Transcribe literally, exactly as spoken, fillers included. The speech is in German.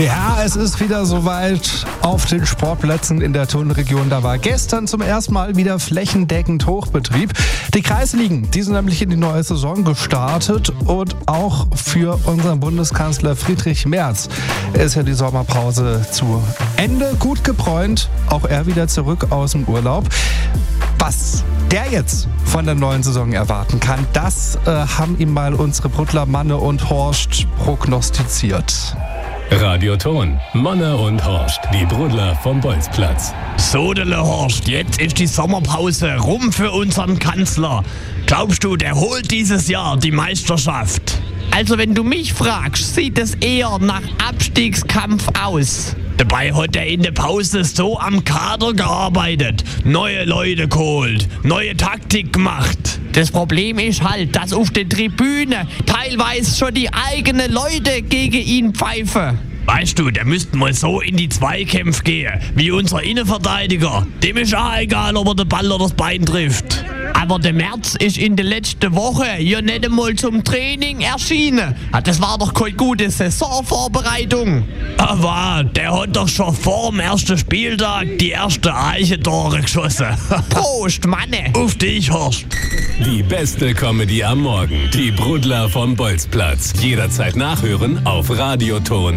Ja, es ist wieder soweit auf den Sportplätzen in der Turnregion. Da war gestern zum ersten Mal wieder flächendeckend Hochbetrieb. Die Kreisligen, die sind nämlich in die neue Saison gestartet und auch für unseren Bundeskanzler Friedrich Merz ist ja die Sommerpause zu Ende. Gut gebräunt, auch er wieder zurück aus dem Urlaub. Was der jetzt von der neuen Saison erwarten kann, das äh, haben ihm mal unsere Brudler Manne und Horst prognostiziert. Radioton, Manne und Horst, die Brudler vom Bolzplatz. Sodele Horst, jetzt ist die Sommerpause rum für unseren Kanzler. Glaubst du, der holt dieses Jahr die Meisterschaft? Also wenn du mich fragst, sieht es eher nach Abstiegskampf aus. Dabei hat er in der Pause so am Kader gearbeitet, neue Leute geholt, neue Taktik gemacht. Das Problem ist halt, dass auf der Tribüne teilweise schon die eigenen Leute gegen ihn pfeifen. Weißt du, der müsste mal so in die Zweikämpfe gehen, wie unser Innenverteidiger. Dem ist auch egal, ob er den Ball oder das Bein trifft. Aber der Merz ist in der letzten Woche ja nicht einmal zum Training erschienen. Das war doch keine gute Saisonvorbereitung. Aber der hat doch schon vor dem ersten Spieltag die ersten Eichentore geschossen. Prost, Manne! Auf dich, Horst! Die beste Comedy am Morgen. Die Brudler vom Bolzplatz. Jederzeit nachhören auf radioton.